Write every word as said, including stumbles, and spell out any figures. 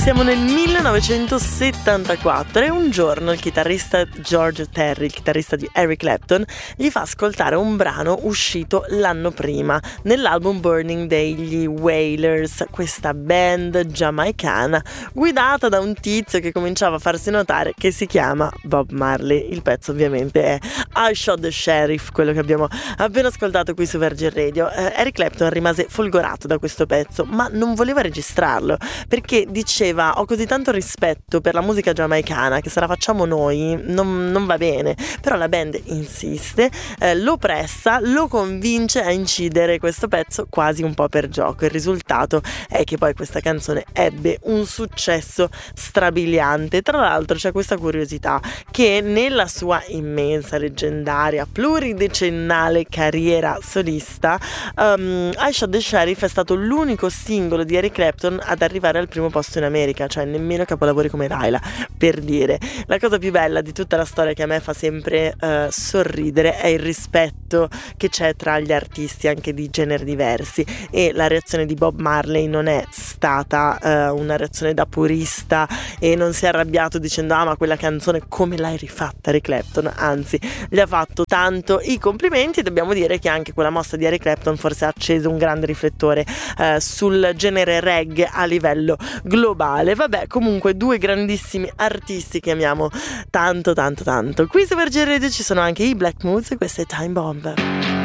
Siamo nel millenovecentosettantaquattro e un giorno il chitarrista George Terry, il chitarrista di Eric Clapton, gli fa ascoltare un brano uscito l'anno prima nell'album Burning degli Wailers, questa band giamaicana guidata da un tizio che cominciava a farsi notare, che si chiama Bob Marley. Il pezzo ovviamente è I Shot the Sheriff, quello che abbiamo appena ascoltato qui su Virgin Radio. eh, Eric Clapton rimase folgorato da questo pezzo, ma non voleva registrarlo perché diceva: ho così tanto rispetto per la musica giamaicana che se la facciamo noi non, non va bene. Però la band insiste, eh, lo pressa, lo convince a incidere questo pezzo quasi un po' per gioco. Il risultato è che poi questa canzone ebbe un successo strabiliante. Tra l'altro c'è questa curiosità che nella sua immensa, leggendaria, pluridecennale carriera solista, um, I Shot the Sheriff è stato l'unico singolo di Eric Clapton ad arrivare al primo posto in America, cioè nemmeno capolavori come Laila, per dire. La cosa più bella di tutta la storia, che a me fa sempre uh, sorridere, è il rispetto che c'è tra gli artisti anche di generi diversi, e la reazione di Bob Marley non è stata uh, una reazione da purista e non si è arrabbiato dicendo: ah, ma quella canzone come l'hai rifatta Eric Clapton. Anzi, gli ha fatto tanto i complimenti, e dobbiamo dire che anche quella mossa di Eric Clapton forse ha acceso un grande riflettore uh, sul genere reggae a livello globale. Vabbè, comunque due grandissimi artisti che amiamo tanto tanto tanto. Qui su Virgin Radio ci sono anche i Black Moods e questa è Time Bomb.